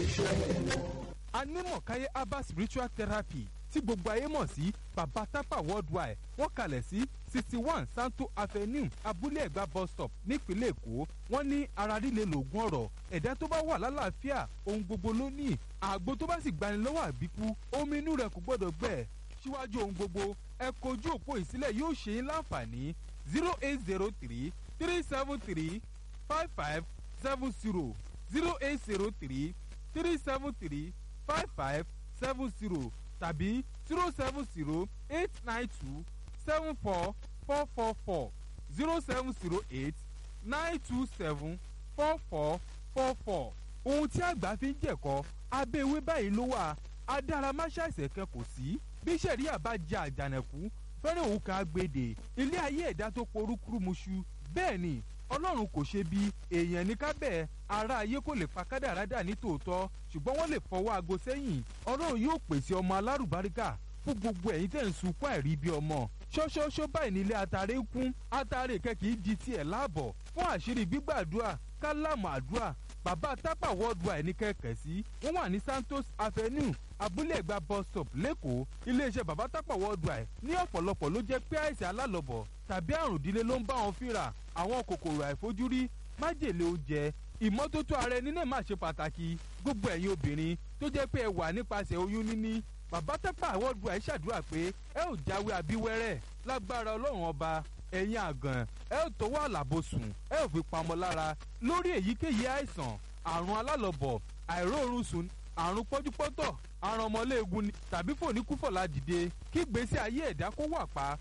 Anímọ̀káyé herbal spiritual therapy tí gbogbo ayé mọ̀ sí Baba Tapa worldwide wọ́n kalẹ̀ sí 61 Santo Avenue Abúlé Ẹ̀gbá bus stop nípínlẹ̀ Èkó. Wọ́n ní ara líle lògùn ọ̀rọ̀, ẹ̀dá tó bá wà lálàáfíà ohun gbogbo ló ní. Àgbo tó bá sì gbani lọ́wọ́ àbíkú omi inú rẹ̀ kò gbọ́dọ̀ gbẹ. Síwájú ohun gbogbo ẹ kojú òpó ìsílẹ̀ yóò ṣe é láǹfààní 0803 373 5570 0803 373 5570 tàbí 070 892 74444 0708 927 4444. Ohun tí àgbà fi ń jẹ̀kọ́ abẹ́ ewé báyìí ló wà. Adáramáṣàìsẹ̀ kan kò sí. Bí sẹ̀ríà bá jẹ àjànàkú fẹ́rẹ̀ òun kan agbèdè. Ilé ayé ẹ̀dá tó porúkúrú muṣu. Bẹ́ẹ̀ ni Ọlọ́run kò ṣe bí èèyàn ní kábẹ́ ara ayé kò lè pa kádàrá dà ní tòótọ́ ṣùgbọ́n wọ́n lè fọwọ́ aago sẹ́yìn. Ọlọ́run yóò pèsè ọmọ alárùbáríkà fún gbogbo ẹ̀yin tẹ̀ ń sunkún àìrí bí ọmọ. ṣọ́ṣọ́ṣọ́ báyìí nílé atare ń kún atare kẹ́kì di tiẹ̀ láàbọ̀ fún àṣírí gbígbàdúrà kálámù àdúrà Baba Tapa worldwide ní kẹ̀kẹ́ sí. Wọ́n wà ní Santos Avenue Abúlé Ẹ̀gbá bus stop lẹ́kọ̀ọ́. Iléeṣẹ́ Baba Tapa worldwide ní ọ̀pọ̀lọpọ̀ ló jẹ́ pé àìsàn alálọ̀bọ̀ tàbí àrùn ìdílé ló ń bá wọn fínra. Àwọn kòkòrò àìfojúrí májèlé oúnjẹ ìmọ́tótó ara ẹni náà máa ṣe pàtàkì. Gbogbo ẹ̀yin obìnrin tó jẹ́ pé ẹ wà nípasẹ̀ oyún níní Baba Tapa worldwide ṣàdúrà pé ẹ ò jáwé abíwẹ́rẹ́ lágbára Ọlọ́run ọba. Ẹ̀yin àgàn ẹ ò tọwọ́ àlàbòsùn ẹ ò fi pamọ́ lára lórí èyíkéyìí àìsàn àrùn alálọ̀bọ̀ àìróorun sùn àrùn pọ́júpọ́tọ̀ àrùn ọmọléegun tàbí fòníkúfọ̀lá dìde kí gbèsè ayé ẹ̀dá kó wà pa